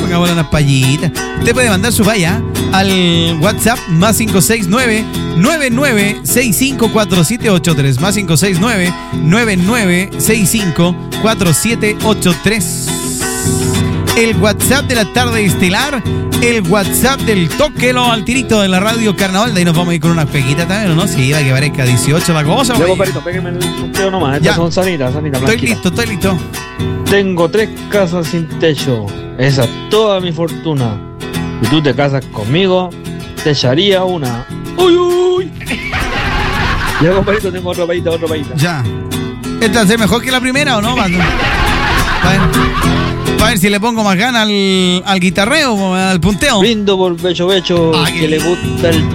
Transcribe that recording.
Pongámosle unas payitas. Usted puede mandar su paya al WhatsApp más 569-99654783. Más 569-99654783. El WhatsApp de la tarde estelar. El WhatsApp del Tóquelo al tirito de la radio Carnaval. De ahí nos vamos a ir con unas peguitas también, ¿no? Sí, va que parezca 18 la cosa. Luego, perito, pégueme el punteo nomás. Estas son sanitas, estoy listo. Tengo 3 casas sin techo. Esa es toda mi fortuna. Si tú te casas conmigo, te echaría una. ¡Uy, uy! Ya, compadrito, tengo otra payita. Ya. ¿Esta es mejor que la primera o no? Para ver si le pongo más ganas al guitarreo, al punteo. Brindo por Becho, que le gusta el